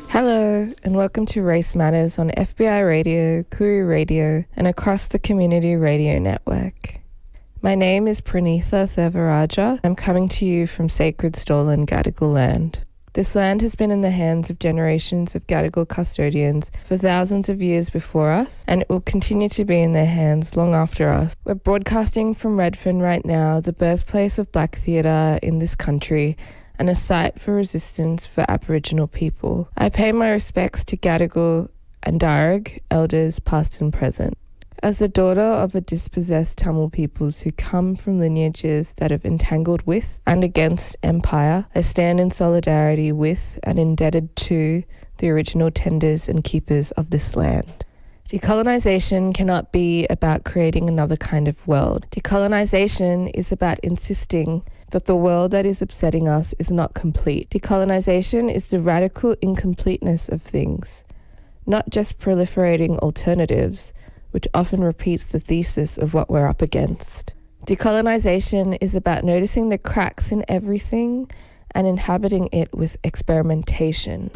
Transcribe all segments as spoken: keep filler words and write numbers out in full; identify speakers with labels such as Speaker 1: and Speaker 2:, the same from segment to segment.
Speaker 1: Hello, and welcome to Race Matters on F B I Radio, Koori Radio, and across the Community Radio Network. My name is Pranitha Thevaraja. I'm coming to you from sacred stolen Gadigal land. This land has been in the hands of generations of Gadigal custodians for thousands of years before us, and it will continue to be in their hands long after us. We're broadcasting from Redfern right now, the birthplace of black theatre in this country, and a site for resistance for Aboriginal people. I pay my respects to Gadigal and Darug, elders past and present. As the daughter of a dispossessed Tamil peoples who come from lineages that have entangled with and against empire, I stand in solidarity with and indebted to the original tenders and keepers of this land. Decolonisation cannot be about creating another kind of world. Decolonisation is about insisting that the world that is upsetting us is not complete. Decolonisation is the radical incompleteness of things, not just proliferating alternatives, which often repeats the thesis of what we're up against. Decolonisation is about noticing the cracks in everything and inhabiting it with experimentation.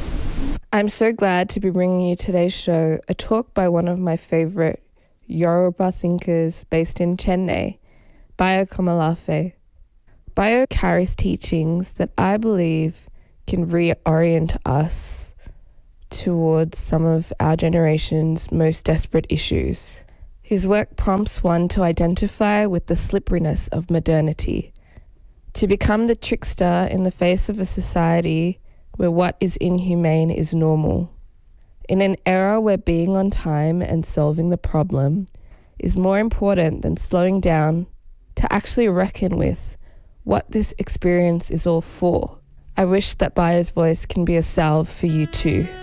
Speaker 1: I'm so glad to be bringing you today's show, a talk by one of my favourite Yoruba thinkers based in Chennai, Bayo Komolafe. Bayo carries teachings that I believe can reorient us towards some of our generation's most desperate issues. His work prompts one to identify with the slipperiness of modernity, to become the trickster in the face of a society where what is inhumane is normal. In an era where being on time and solving the problem is more important than slowing down to actually reckon with what this experience is all for. I wish that Bayo's voice can be a salve for you too.